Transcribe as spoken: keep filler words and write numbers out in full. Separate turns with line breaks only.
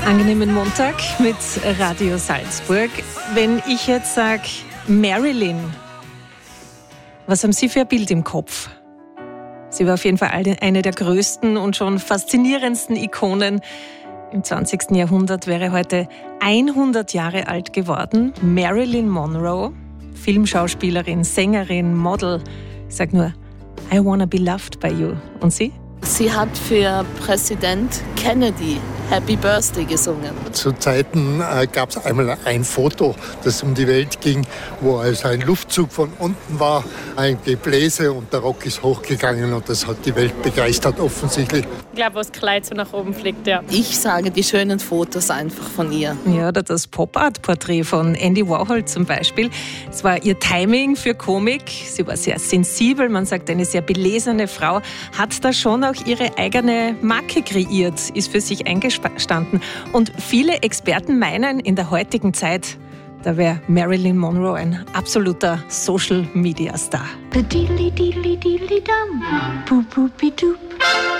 Angenehmen Montag mit Radio Salzburg. Wenn ich jetzt sage Marilyn, was haben Sie für ein Bild im Kopf? Sie war auf jeden Fall eine der größten und schon faszinierendsten Ikonen im zwanzigsten Jahrhundert, wäre heute hundert Jahre alt geworden. Marilyn Monroe, Filmschauspielerin, Sängerin, Model. Ich sag nur, I wanna be loved by you. Und Sie?
Sie hat für Präsident Kennedy Happy Birthday gesungen.
Zu Zeiten äh, gab es einmal ein Foto, das um die Welt ging, wo also ein Luftzug von unten war, ein Gebläse und der Rock ist hochgegangen und das hat die Welt begeistert offensichtlich.
Ich glaube, wo das Kleid so nach oben fliegt, ja.
Ich sage die schönen Fotos einfach von ihr.
Ja, oder das Pop-Art-Porträt von Andy Warhol zum Beispiel. Es war ihr Timing für Komik. Sie war sehr sensibel, man sagt eine sehr belesene Frau, hat da schon auch ihre eigene Marke kreiert, ist für sich eingestanden. Und viele Experten meinen, in der heutigen Zeit, da wäre Marilyn Monroe ein absoluter Social-Media-Star.